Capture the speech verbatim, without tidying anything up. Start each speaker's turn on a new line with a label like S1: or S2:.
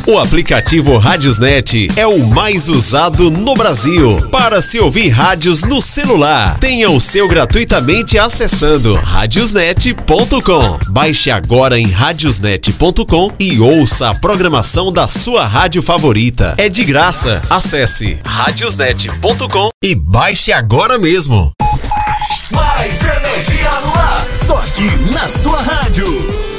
S1: O aplicativo Radiosnet é o mais usado no Brasil para se ouvir rádios no celular. Tenha o seu gratuitamente acessando radiosnet ponto com. Baixe agora em radiosnet ponto com e ouça a programação da sua rádio favorita. É de graça. Acesse radiosnet ponto com e baixe agora mesmo.
S2: Mais energia no ar, só aqui na sua rádio.